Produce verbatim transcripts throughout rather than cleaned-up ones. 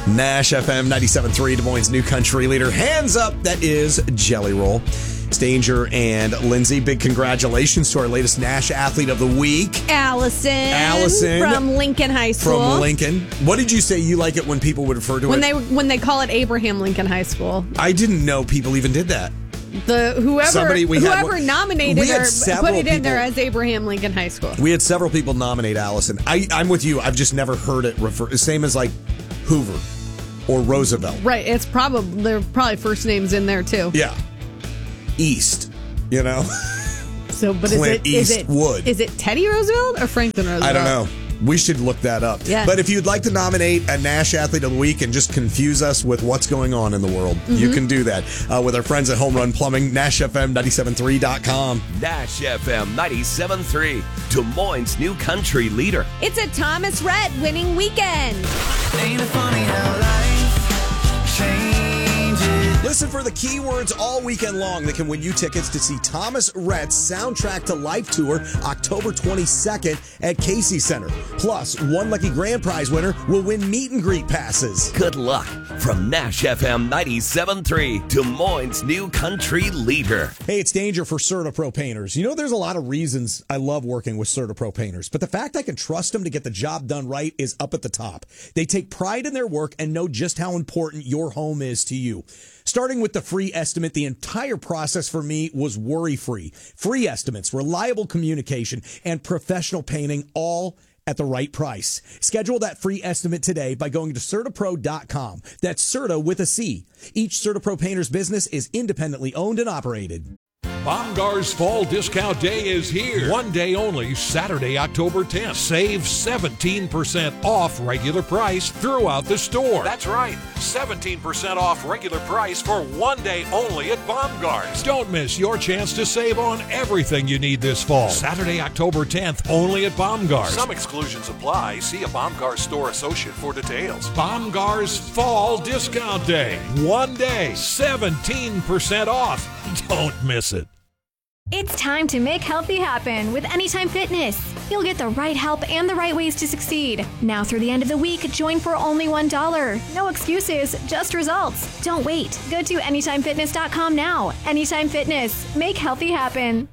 Nash F M ninety-seven point three, Des Moines' new country leader. Hands up, that is Jelly Roll. It's Danger and Lindsay. Big congratulations to our latest Nash Athlete of the Week. Allison. Allison. From Lincoln High School. From Lincoln. What did you say you like it when people would refer to when it? They, when they call it Abraham Lincoln High School. I didn't know people even did that. The whoever Somebody, we had- whoever nominated we had her put several it in there people- as Abraham Lincoln High School. We had several people nominate Allison. I, I'm with you. I've just never heard it refer. Same as like Hoover or Roosevelt. Right. It's probably there are probably first names in there too. Yeah. East. You know. So, but Clint is it is it Eastwood. is it Teddy Roosevelt or Franklin Roosevelt? I don't know. We should look that up. Yeah. But if you'd like to nominate a Nash Athlete of the Week and just confuse us with what's going on in the world, mm-hmm. you can do that uh, with our friends at Home Run Plumbing, Nash F M ninety-seven point three dot com. Nash F M ninety-seven point three, Des Moines' new country leader. It's a Thomas Rhett winning weekend. Ain't it funny how life changes? Listen for the keywords all weekend long that can win you tickets to see Thomas Rhett's Soundtrack to Life Tour October twenty-second at Casey Center. Plus, one lucky grand prize winner will win meet and greet passes. Good luck from Nash F M ninety-seven point three, Des Moines' new country leader. Hey, it's Danger for CertaPro Painters. You know, there's a lot of reasons I love working with CertaPro Painters, but the fact I can trust them to get the job done right is up at the top. They take pride in their work and know just how important your home is to you. Starting with the free estimate, the entire process for me was worry-free. Free estimates, reliable communication, and professional painting, all at the right price. Schedule that free estimate today by going to Certa Pro dot com. That's Certa with a C. Each CertaPro Painters business is independently owned and operated. Bomgar's Fall Discount Day is here. One day only, Saturday, October tenth. Save seventeen percent off regular price throughout the store. That's right, seventeen percent off regular price for one day only at Bomgar's. Don't miss your chance to save on everything you need this fall. Saturday, October tenth, only at Bomgar's. Some exclusions apply. See a Bomgar's store associate for details. Bomgar's Fall Discount Day. One day, seventeen percent off. Don't miss it. It's time to make healthy happen with Anytime Fitness. You'll get the right help and the right ways to succeed. Now through the end of the week, join for only one dollar. No excuses, just results. Don't wait. Go to anytime fitness dot com now. Anytime Fitness. Make healthy happen.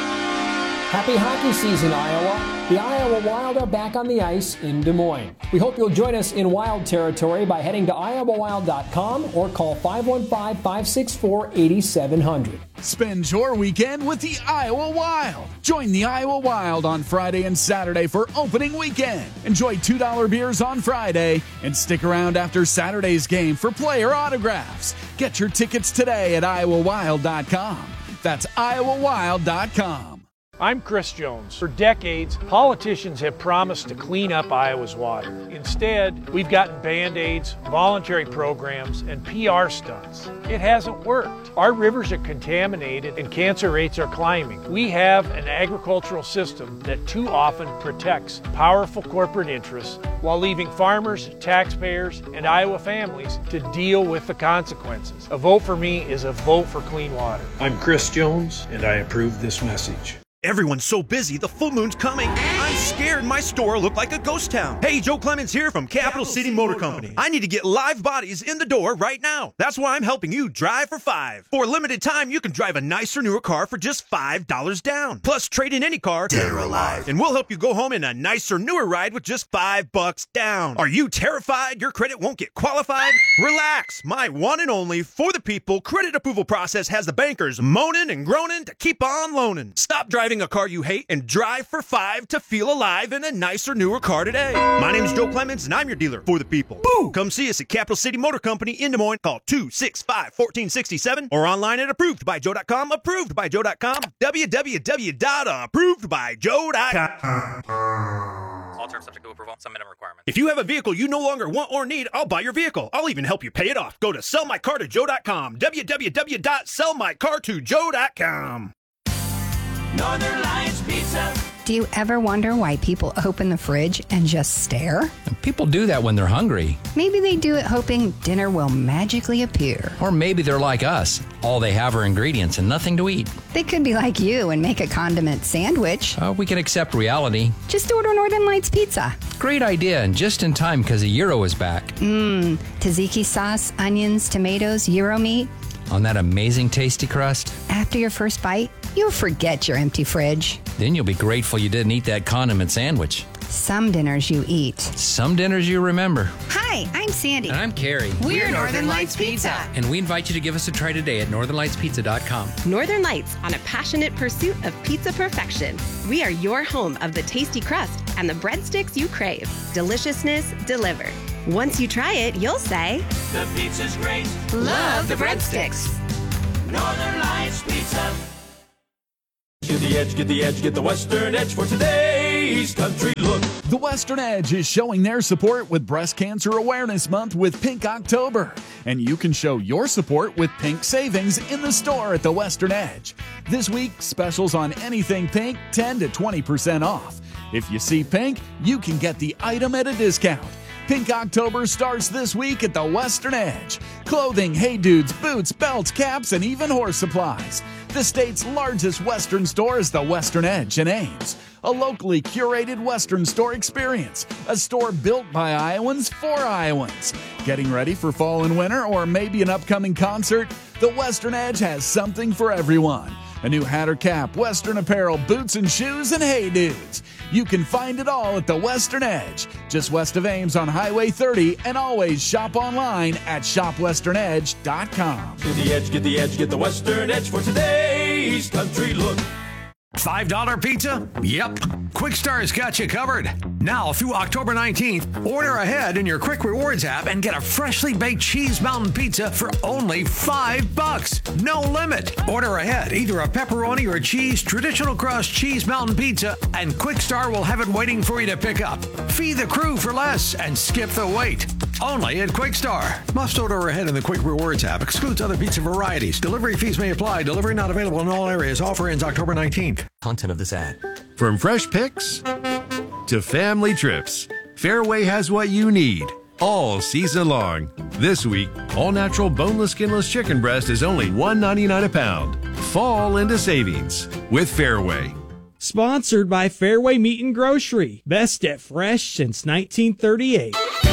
Happy hockey season, Iowa. The Iowa Wild are back on the ice in Des Moines. We hope you'll join us in Wild territory by heading to iowa wild dot com or call five one five, five six four, eight seven zero zero. Spend your weekend with the Iowa Wild. Join the Iowa Wild on Friday and Saturday for opening weekend. Enjoy two dollar beers on Friday and stick around after Saturday's game for player autographs. Get your tickets today at iowa wild dot com. That's iowa wild dot com. I'm Chris Jones. For decades, politicians have promised to clean up Iowa's water. Instead, we've gotten Band-Aids, voluntary programs, and P R stunts. It hasn't worked. Our rivers are contaminated and cancer rates are climbing. We have an agricultural system that too often protects powerful corporate interests while leaving farmers, taxpayers, and Iowa families to deal with the consequences. A vote for me is a vote for clean water. I'm Chris Jones, and I approve this message. Everyone's so busy, the full moon's coming. I'm scared my store will look like a ghost town. Hey, Joe Clemens here from Capital City Motor Company. I need to get live bodies in the door right now. That's why I'm helping you drive for five. For a limited time, you can drive a nicer, newer car for just five dollars down. Plus, trade in any car, dead or alive, and we'll help you go home in a nicer, newer ride with just five bucks down. Are you terrified your credit won't get qualified? Relax. My one and only For the People credit approval process has the bankers moaning and groaning to keep on loaning. Stop driving a car you hate and drive for five to feel alive in a nicer, newer car today. My name's Joe Clemens, and I'm your dealer for the people. Boo! Come see us at Capital City Motor Company in Des Moines. Call two six five, one four six seven or online at approved by joe dot com. approved by joe dot com. w w w dot approved by joe dot com. All terms subject to approval. Some minimum requirements. If you have a vehicle you no longer want or need, I'll buy your vehicle. I'll even help you pay it off. Go to sell my car to joe dot com. w w w dot sell my car to joe dot com. Northern Lights Pizza. Do you ever wonder why people open the fridge and just stare? People do that when they're hungry. Maybe they do it hoping dinner will magically appear. Or maybe they're like us. All they have are ingredients and nothing to eat. They could be like you and make a condiment sandwich. Uh, we can accept reality. Just order Northern Lights Pizza. Great idea, and just in time because the Euro is back. Mmm, tzatziki sauce, onions, tomatoes, Euro meat. On that amazing tasty crust. After your first bite, you'll forget your empty fridge. Then you'll be grateful you didn't eat that condiment sandwich. Some dinners you eat. Some dinners you remember. Hi, I'm Sandy. And I'm Carrie. We're, We're Northern Lights Pizza. And we invite you to give us a try today at northern lights pizza dot com. Northern Lights, on a passionate pursuit of pizza perfection. We are your home of the tasty crust and the breadsticks you crave. Deliciousness delivered. Once you try it, you'll say, the pizza's great. Love the breadsticks. Northern Lights Pizza. Get the edge, get the edge, get the Western Edge for today's country look. The Western Edge is showing their support with Breast Cancer Awareness Month with Pink October. And you can show your support with Pink Savings in the store at the Western Edge. This week, specials on anything pink, ten to twenty percent off. If you see pink, you can get the item at a discount. Pink October starts this week at the Western Edge. Clothing, Hey Dudes, boots, belts, caps, and even horse supplies. The state's largest Western store is the Western Edge in Ames. A locally curated Western store experience. A store built by Iowans for Iowans. Getting ready for fall and winter or maybe an upcoming concert? The Western Edge has something for everyone. A new hat or cap, Western apparel, boots and shoes, and Hey Dudes. You can find it all at the Western Edge, just west of Ames on Highway thirty, and always shop online at shop western edge dot com. Get the edge, get the edge, get the Western Edge for today's country look. five dollar pizza? Yep. Quick Star's got you covered. Now through October nineteenth, order ahead in your Quick Rewards app and get a freshly baked cheese mountain pizza for only five bucks. No limit. Order ahead, either a pepperoni or cheese traditional crust cheese mountain pizza, and Quick Star will have it waiting for you to pick up. Feed the crew for less and skip the wait. Only at Quick Star. Must order ahead in the Quick Rewards app. Excludes other pizza varieties. Delivery fees may apply. Delivery not available in all areas. Offer ends October nineteenth. Content of this ad. From fresh picks to family trips, Fairway has what you need all season long. This week, all natural boneless, skinless chicken breast is only one ninety-nine a pound. Fall into savings with Fairway. Sponsored by Fairway Meat and Grocery. Best at fresh since nineteen thirty-eight.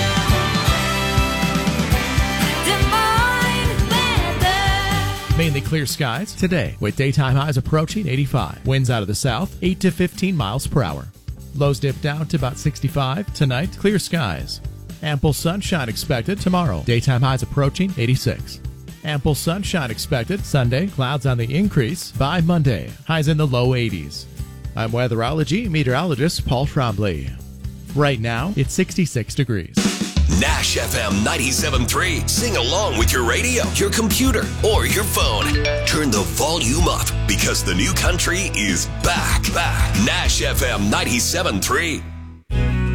Mainly clear skies today with daytime highs approaching eighty-five. Winds out of the south, eight to fifteen miles per hour. Lows dip down to about sixty-five. Tonight, clear skies. Ample sunshine expected tomorrow. Daytime highs approaching eighty-six. Ample sunshine expected Sunday. Clouds on the increase by Monday. Highs in the low eighties. I'm weatherology meteorologist Paul Trombley. Right now, it's sixty-six degrees. Nash F M ninety-seven point three. Sing along with your radio, your computer, or your phone. Turn the volume up because the new country is back. Back. Nash F M ninety-seven point three.